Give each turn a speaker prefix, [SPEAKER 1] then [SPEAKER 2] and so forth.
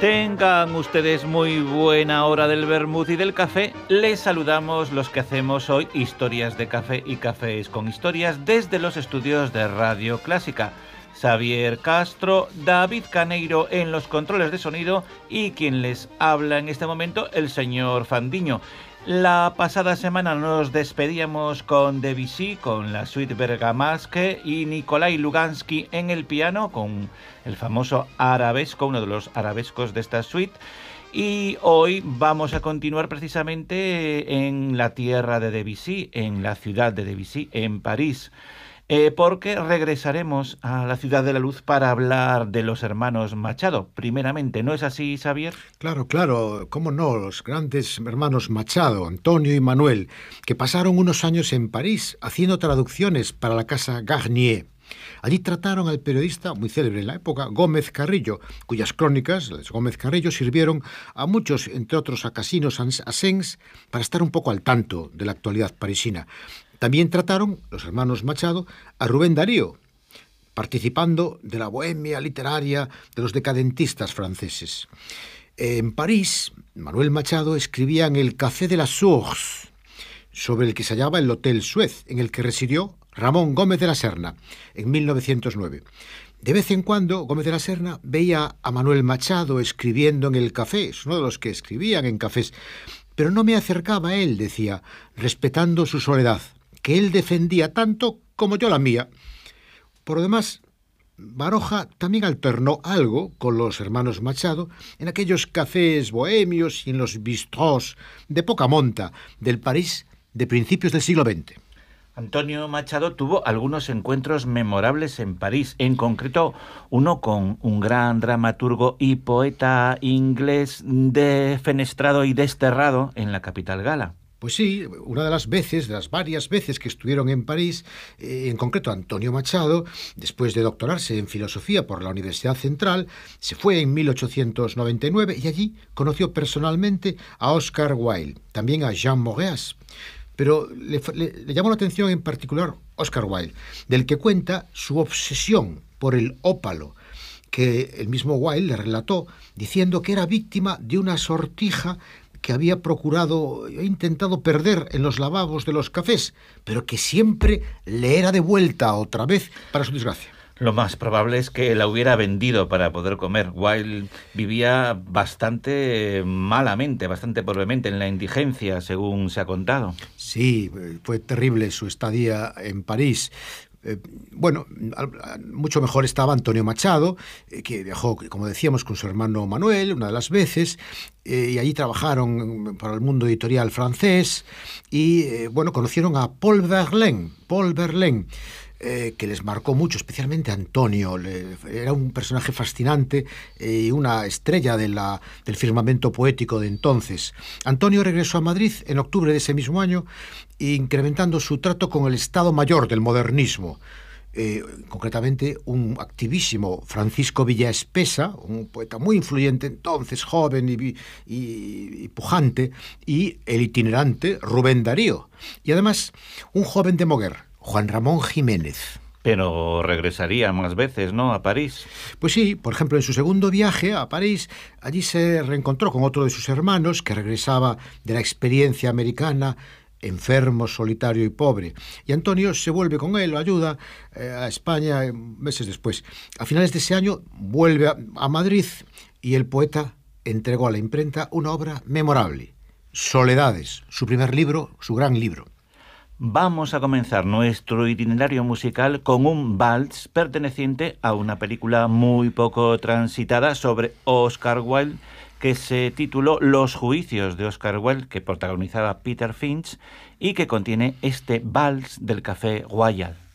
[SPEAKER 1] Tengan ustedes muy buena hora del vermut y del café. Les saludamos los que hacemos hoy historias de café y cafés con historias desde los estudios de Radio Clásica. Xavier Castro, David Caneiro en los controles de sonido y quien les habla en este momento, el señor Fandiño. La pasada semana nos despedíamos con Debussy, con la suite Bergamasque y Nikolai Lugansky en el piano, con el famoso arabesco, uno de los arabescos de esta suite. Y hoy vamos a continuar precisamente en la tierra de Debussy, en la ciudad de Debussy, en París. Porque regresaremos a la Ciudad de la Luz para hablar de los hermanos Machado. Primeramente, ¿no es así, Xavier?
[SPEAKER 2] Claro, cómo no, los grandes hermanos Machado, Antonio y Manuel, que pasaron unos años en París haciendo traducciones para la casa Garnier. Allí trataron al periodista, muy célebre en la época, Gómez Carrillo, cuyas crónicas, las Gómez Carrillo, sirvieron a muchos, entre otros a Casinos Asens, para estar un poco al tanto de la actualidad parisina. También trataron, los hermanos Machado, a Rubén Darío, participando de la bohemia literaria de los decadentistas franceses. En París, Manuel Machado escribía en el Café de la Source, sobre el que se hallaba el Hotel Suez, en el que residió Ramón Gómez de la Serna, en 1909. De vez en cuando, Gómez de la Serna veía a Manuel Machado escribiendo en el café, es uno de los que escribían en cafés, pero no me acercaba a él, decía, respetando su soledad, que él defendía tanto como yo la mía. Por lo demás, Baroja también alternó algo con los hermanos Machado en aquellos cafés bohemios y en los bistrós de poca monta del París de principios del siglo XX.
[SPEAKER 1] Antonio Machado tuvo algunos encuentros memorables en París, en concreto uno con un gran dramaturgo y poeta inglés defenestrado y desterrado en la capital gala.
[SPEAKER 2] Pues sí, una de las varias veces que estuvieron en París, en concreto Antonio Machado, después de doctorarse en filosofía por la Universidad Central, se fue en 1899 y allí conoció personalmente a Oscar Wilde, también a Jean Moreas. Pero le llamó la atención en particular Oscar Wilde, del que cuenta su obsesión por el ópalo, que el mismo Wilde le relató diciendo que era víctima de una sortija que había intentado perder en los lavabos de los cafés, pero que siempre le era devuelta otra vez para su desgracia.
[SPEAKER 1] Lo más probable es que la hubiera vendido para poder comer. Wilde vivía bastante malamente, bastante pobremente, en la indigencia, según se ha contado.
[SPEAKER 2] Sí, fue terrible su estadía en París. Mucho mejor estaba Antonio Machado, que viajó, como decíamos, con su hermano Manuel una de las veces, y allí trabajaron para el mundo editorial francés, y conocieron a Paul Verlaine, que les marcó mucho, especialmente a Antonio. Era un personaje fascinante y una estrella del firmamento poético de entonces. Antonio regresó a Madrid en octubre de ese mismo año, incrementando su trato con el Estado Mayor del modernismo. Concretamente, un activísimo Francisco Villaespesa, un poeta muy influyente entonces, joven y pujante, y el itinerante Rubén Darío. Y además, un joven de Moguer, Juan Ramón Jiménez.
[SPEAKER 1] Pero regresaría más veces, ¿no?, a París.
[SPEAKER 2] Pues sí, por ejemplo, en su segundo viaje a París, allí se reencontró con otro de sus hermanos que regresaba de la experiencia americana, enfermo, solitario y pobre. Y Antonio se vuelve con él, lo ayuda a España meses después. A finales de ese año vuelve a Madrid y el poeta entregó a la imprenta una obra memorable, Soledades, su primer libro, su gran libro.
[SPEAKER 1] Vamos a comenzar nuestro itinerario musical con un vals perteneciente a una película muy poco transitada sobre Oscar Wilde, que se tituló Los juicios de Oscar Wilde, que protagonizaba Peter Finch y que contiene este vals del Café Royal.